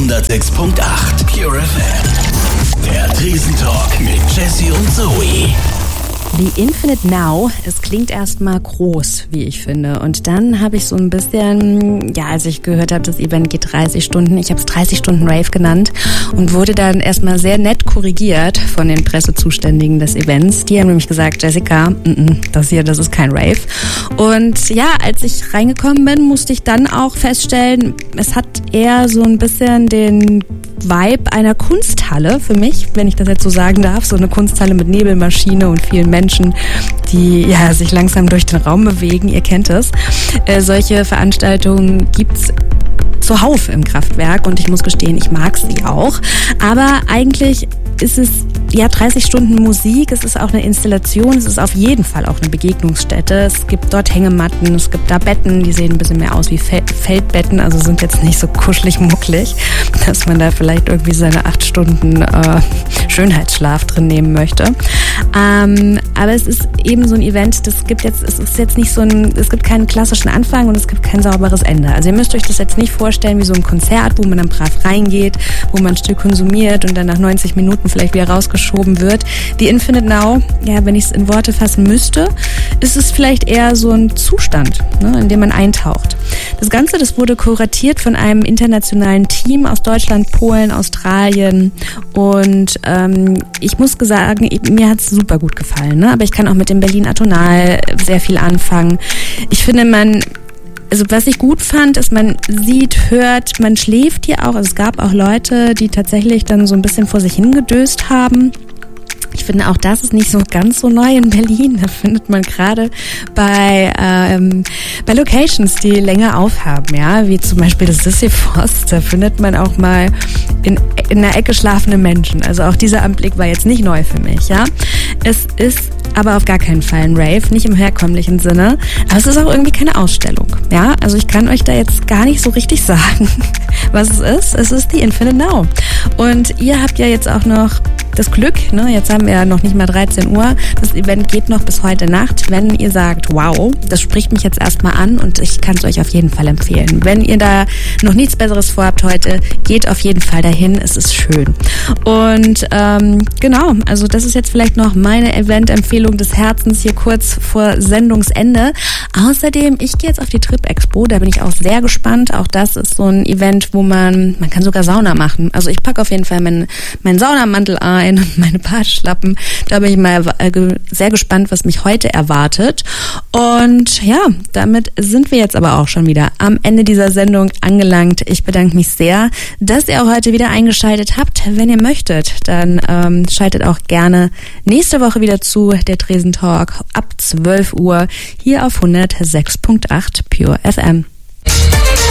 106.8 Pure FM. Der Tresentalk mit Jessie und Zoe. The Infinite Now, es klingt erstmal groß, wie ich finde. Und dann habe ich so ein bisschen, als ich gehört habe, das Event geht 30 Stunden, ich habe es 30 Stunden Rave genannt und wurde dann erstmal sehr nett korrigiert von den Pressezuständigen des Events. Die haben nämlich gesagt, Jessica, das ist kein Rave. Und ja, als ich reingekommen bin, musste ich dann auch feststellen, es hat eher so ein bisschen den Vibe einer Kunsthalle für mich, wenn ich das jetzt so sagen darf. So eine Kunsthalle mit Nebelmaschine und vielen Menschen, die sich langsam durch den Raum bewegen. Ihr kennt es. Solche Veranstaltungen gibt's zuhauf im Kraftwerk und ich muss gestehen, ich mag sie auch. Aber eigentlich ist es 30 Stunden Musik, es ist auch eine Installation, es ist auf jeden Fall auch eine Begegnungsstätte. Es gibt dort Hängematten, es gibt da Betten, die sehen ein bisschen mehr aus wie Feldbetten, also sind jetzt nicht so kuschelig mucklig, dass man da vielleicht irgendwie seine 8 Stunden Schönheitsschlaf drin nehmen möchte. Aber es ist eben so ein Event, es gibt keinen klassischen Anfang und es gibt kein sauberes Ende. Also ihr müsst euch das jetzt nicht vorstellen wie so ein Konzert, wo man dann brav reingeht, wo man ein Stück konsumiert und dann nach 90 Minuten vielleicht wieder rausgeschoben wird. Die Infinite Now, wenn ich es in Worte fassen müsste, ist es vielleicht eher so ein Zustand, in dem man eintaucht. Das Ganze, das wurde kuratiert von einem internationalen Team aus Deutschland, Polen, Australien und ich muss sagen, mir hat es super gut gefallen, aber ich kann auch mit dem Berlin Atonal sehr viel anfangen. Ich finde, was ich gut fand, ist, man sieht, hört, man schläft hier auch. Also es gab auch Leute, die tatsächlich dann so ein bisschen vor sich hingedöst haben. Ich finde auch, das ist nicht so ganz so neu in Berlin. Da findet man gerade bei Locations, die länger aufhaben, wie zum Beispiel das Sisyphos. Da findet man auch mal in einer Ecke schlafende Menschen. Also auch dieser Anblick war jetzt nicht neu für mich, Es ist aber auf gar keinen Fall ein Rave, nicht im herkömmlichen Sinne. Aber es ist auch irgendwie keine Ausstellung, Also ich kann euch da jetzt gar nicht so richtig sagen, was es ist. Es ist die Infinite Now. Und ihr habt ja jetzt auch noch das Glück, jetzt haben wir ja noch nicht mal 13 Uhr, das Event geht noch bis heute Nacht, wenn ihr sagt, wow, das spricht mich jetzt erstmal an und ich kann es euch auf jeden Fall empfehlen. Wenn ihr da noch nichts Besseres vorhabt heute, geht auf jeden Fall dahin, es ist schön. Und genau, also das ist jetzt vielleicht noch meine Event-Empfehlung des Herzens hier kurz vor Sendungsende. Außerdem, ich gehe jetzt auf die Trip Expo, da bin ich auch sehr gespannt. Auch das ist so ein Event, wo man kann sogar Sauna machen. Also ich packe auf jeden Fall meinen Saunamantel ein und meine Badschlappen. Da bin ich mal sehr gespannt, was mich heute erwartet. Und damit sind wir jetzt aber auch schon wieder am Ende dieser Sendung angelangt. Ich bedanke mich sehr, dass ihr auch heute wieder eingeschaltet habt. Wenn ihr möchtet, dann schaltet auch gerne nächste Woche wieder zu, der Tresentalk ab 12 Uhr hier auf 106.8 Pure FM.